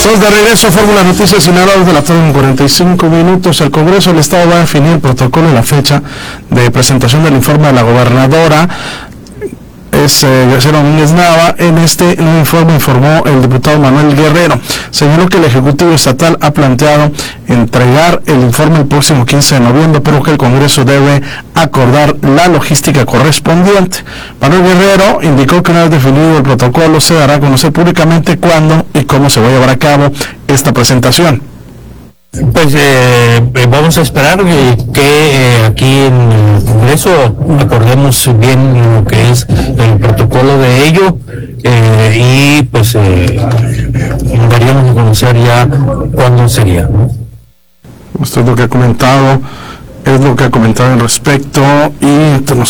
Estamos de regreso a Fórmula Noticias Sinaloa de la tarde en 45 minutos. El Congreso del Estado va a definir el protocolo y la fecha de presentación del informe de la gobernadora. García Domínguez Nava. En este nuevo informe informó el diputado Manuel Guerrero. Señaló que el Ejecutivo Estatal ha planteado entregar el informe el próximo 15 de noviembre, pero que el Congreso debe acordar la logística correspondiente. Manuel Guerrero indicó que una vez definido el protocolo se dará a conocer públicamente cuándo y cómo se va a llevar a cabo esta presentación. Pues vamos a esperar que aquí en el Congreso acordemos bien lo que es el protocolo de ello y pues daríamos a conocer ya cuándo sería, ¿no? Esto es lo que ha comentado, al respecto, y nos